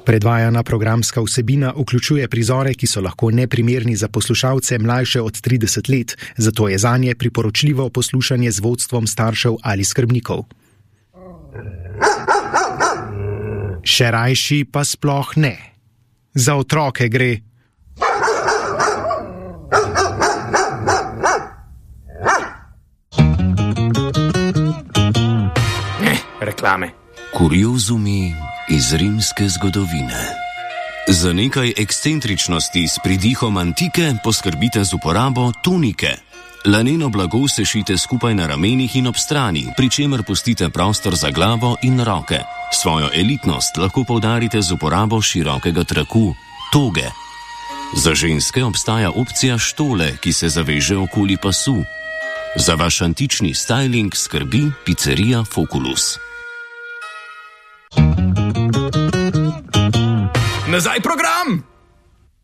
Predvajana programska vsebina vključuje prizore, ki so lahko neprimerni za poslušalce mlajše od 30 let, zato je zanje priporočljivo poslušanje z vodstvom staršev ali skrbnikov. Še rajši pa sploh ne. Za otroke gre. Reklame. Kuriozumi iz rimske zgodovine. Za nekaj ekscentričnosti s pridihom antike poskrbite z uporabo tunike. Laneno blago sešite skupaj na ramenih in ob strani, pri čemer pustite prostor za glavo in roke. Svojo elitnost lahko poudarite z uporabo širokega traku, toge. Za ženske obstaja opcija štole, ki se zaveže okoli pasu. Za vaš antični styling skrbi pizzerija Foculus. Nazaj program!